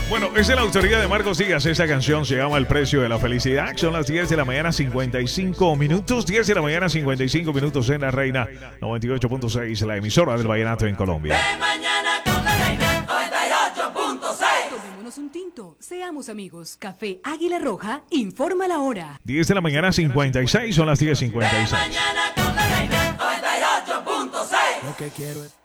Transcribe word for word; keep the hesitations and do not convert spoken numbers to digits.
Bueno, es de la autoría de Marcos Díaz. Esta canción se llama El Precio de la Felicidad. Son las diez de la mañana, cincuenta y cinco minutos. diez de la mañana, cincuenta y cinco minutos en La Reina noventa y ocho punto seis, la emisora del vallenato en Colombia. De mañana con La Reina noventa y ocho punto seis. Tomémonos un tinto, seamos amigos. Café Águila Roja, informa la hora. diez de la mañana, cincuenta y seis. Son las diez cincuenta y seis. De mañana con La Reina noventa y ocho punto seis. Lo que quiero es